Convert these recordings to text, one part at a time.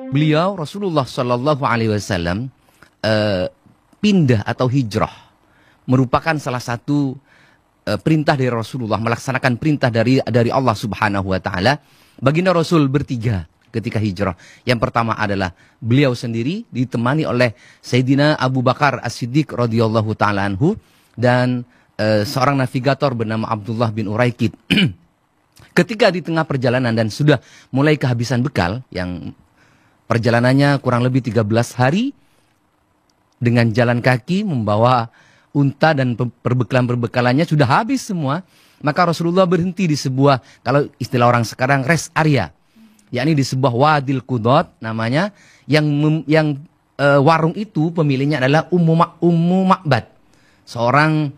beliau Rasulullah Shallallahu Alaihi Wasallam pindah atau hijrah merupakan salah satu perintah dari Rasulullah, melaksanakan perintah dari Allah Subhanahu Wa Taala. Baginda Rasul bertiga ketika hijrah. Yang pertama adalah beliau sendiri ditemani oleh Sayyidina Abu Bakar As-Siddiq radhiyallahu taala anhu dan seorang navigator bernama Abdullah bin Uraikid. Ketika di tengah perjalanan dan sudah mulai kehabisan bekal, yang perjalanannya kurang lebih 13 hari dengan jalan kaki membawa unta dan perbekalan-perbekalannya sudah habis semua, maka Rasulullah berhenti di sebuah, kalau istilah orang sekarang, rest area, yakni di sebuah Wadil Qudot namanya, yang warung itu pemiliknya adalah Ummu Ma'bad, seorang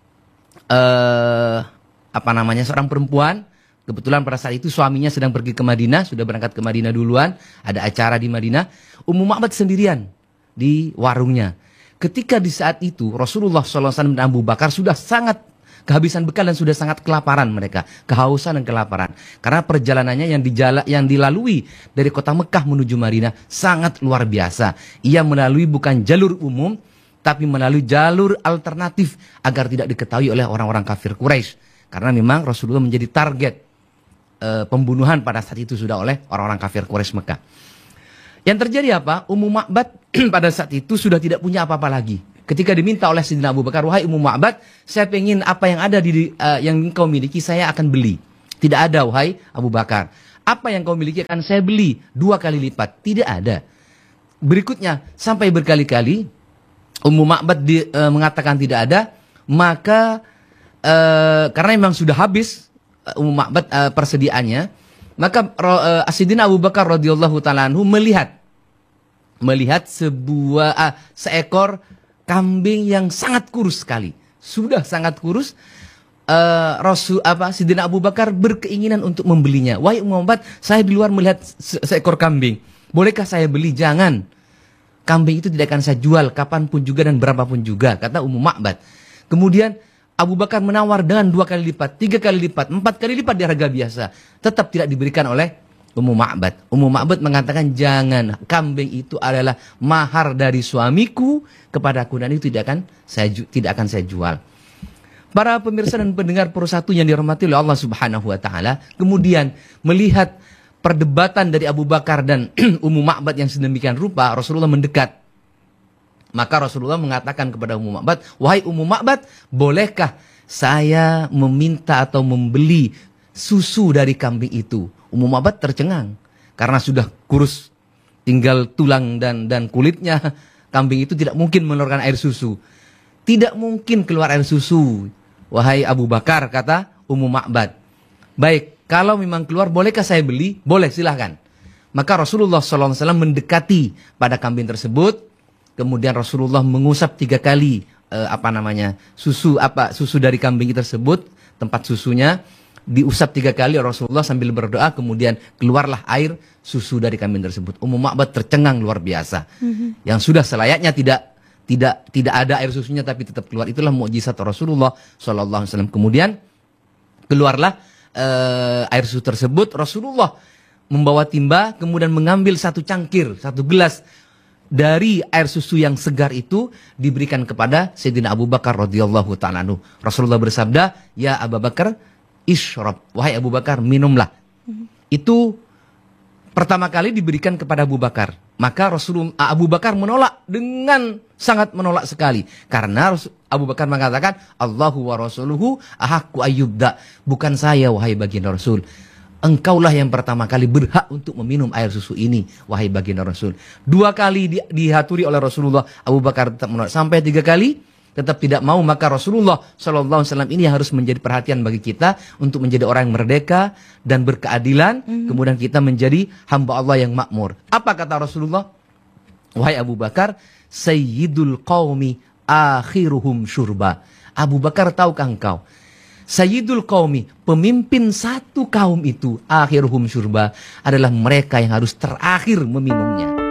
seorang perempuan. Kebetulan pada saat itu suaminya sedang pergi ke Madinah, sudah berangkat ke Madinah duluan, ada acara di Madinah. Ummu Ma'bad sendirian di warungnya. Ketika di saat itu Rasulullah SAW dan Abu Bakar sudah sangat kehabisan bekal dan sudah sangat kelaparan mereka, kehausan dan kelaparan. Karena perjalanannya yang dilalui dari kota Mekah menuju Madinah sangat luar biasa. Ia melalui bukan jalur umum, tapi melalui jalur alternatif agar tidak diketahui oleh orang-orang kafir Quraisy. Karena memang Rasulullah menjadi target pembunuhan pada saat itu sudah oleh orang-orang kafir Quraisy Mekah. Yang terjadi apa? Ummu Ma'bad pada saat itu sudah tidak punya apa-apa lagi. Ketika diminta oleh Sayyidina Abu Bakar, wahai Ummu Ma'bad, saya ingin apa yang ada yang engkau miliki, saya akan beli. Tidak ada, wahai Abu Bakar. Apa yang kau miliki akan saya beli 2 kali lipat. Tidak ada. Berikutnya, sampai berkali-kali Ummu Ma'bad mengatakan tidak ada, maka karena memang sudah habis Ummu Ma'bad persediaannya, maka Sayyidina Abu Bakar radhiyallahu taala anhu melihat seekor kambing yang sangat kurus sekali, sudah sangat kurus. Sayyidina Abu Bakar berkeinginan untuk membelinya. Wahai Ummu Ma'bad, saya di luar melihat seekor kambing, bolehkah saya beli? Jangan, kambing itu tidak akan saya jual kapanpun juga dan berapapun juga, kata Ummu Ma'bad. Kemudian Abu Bakar menawar dengan 2 kali lipat, 3 kali lipat, 4 kali lipat di harga biasa. Tetap tidak diberikan oleh Ummu Ma'bad. Ummu Ma'bad mengatakan, jangan, kambing itu adalah mahar dari suamiku kepadaku dan itu tidak akan saya jual. Para pemirsa dan pendengar persatu yang dirahmati oleh Allah Subhanahu Wa Taala, kemudian melihat perdebatan dari Abu Bakar dan Ummu Ma'bad yang sedemikian rupa, Rasulullah mendekat. Maka Rasulullah mengatakan kepada Ummu Ma'bad, wahai Ummu Ma'bad, bolehkah saya meminta atau membeli susu dari kambing itu? Ummu Ma'bad tercengang karena sudah kurus, tinggal tulang dan kulitnya. Kambing itu tidak mungkin mengeluarkan air susu. Tidak mungkin keluar air susu, wahai Abu Bakar, kata Ummu Ma'bad. Baik, kalau memang keluar, bolehkah saya beli? Boleh, silahkan. Maka Rasulullah SAW mendekati pada kambing tersebut. Kemudian Rasulullah mengusap 3 kali susu dari kambing tersebut, tempat susunya diusap 3 kali Rasulullah sambil berdoa, kemudian keluarlah air susu dari kambing tersebut. Ummu Ma'bad tercengang luar biasa. Yang sudah selayaknya tidak ada air susunya tapi tetap keluar. Itulah mukjizat Rasulullah SAW. Kemudian keluarlah air susu tersebut. Rasulullah membawa timba, kemudian mengambil 1 cangkir, 1 gelas dari air susu yang segar itu, diberikan kepada Sayyidina Abu Bakar radhiyallahu ta'ala anhu. Rasulullah bersabda, ya Abu Bakar, ishrab, wahai Abu Bakar, minumlah. Itu pertama kali diberikan kepada Abu Bakar. Maka Abu Bakar menolak, dengan sangat menolak sekali. Karena Abu Bakar mengatakan, Allahu wa rasuluhu ahaqqu ayyubda. Bukan saya, wahai baginda Rasul. Engkaulah yang pertama kali berhak untuk meminum air susu ini, wahai baginda Rasul. 2 kali dihaturi oleh Rasulullah, Abu Bakar tetap menolak. Sampai 3 kali tetap tidak mau. Maka Rasulullah SAW ini harus menjadi perhatian bagi kita untuk menjadi orang yang merdeka dan berkeadilan. Kemudian kita menjadi hamba Allah yang makmur. Apa kata Rasulullah? Wahai Abu Bakar, Sayyidul Qawmi akhiruhum syurba. Abu Bakar, tahukah engkau, Sayyidul Qawmi, pemimpin satu kaum itu, akhiruhum syurba, adalah mereka yang harus terakhir meminumnya.